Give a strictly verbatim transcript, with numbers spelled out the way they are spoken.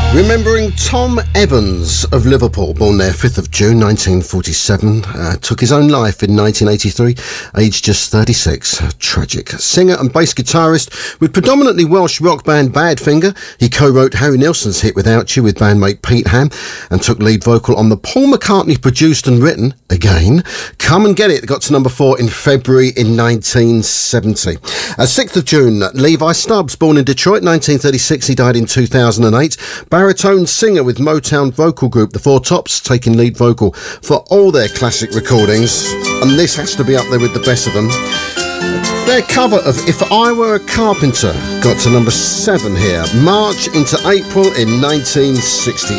Remembering Tom Evans of Liverpool, born there fifth of June nineteen forty-seven, uh, took his own life in nineteen eighty-three, aged just thirty-six. Tragic. Singer and bass guitarist with predominantly Welsh rock band Badfinger, he co-wrote Harry Nilsson's hit Without You with bandmate Pete Ham and took lead vocal on the Paul McCartney produced and written, again, Come and Get It, got to number four in February in nineteen seventy. Uh, sixth of June, Levi Stubbs, born in Detroit nineteen thirty-six, he died in two thousand eight. Baritone singer with Motown vocal group The Four Tops, taking lead vocal for all their classic recordings, and this has to be up there with the best of them. Their cover of If I Were a Carpenter got to number seven here, March into April in nineteen sixty-eight.